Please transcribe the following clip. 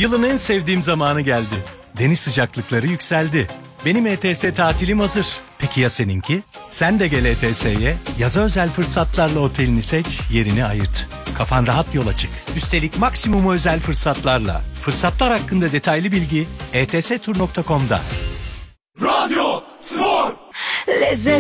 Yılın en sevdiğim zamanı geldi. Deniz sıcaklıkları yükseldi. Benim ETS tatilim hazır. Peki ya seninki? Sen de gel ETS'ye. Yaza özel fırsatlarla otelini seç, yerini ayırt. Kafan rahat yola çık. Üstelik maksimum özel fırsatlarla. Fırsatlar hakkında detaylı bilgi etstur.com'da. Radyo Spor.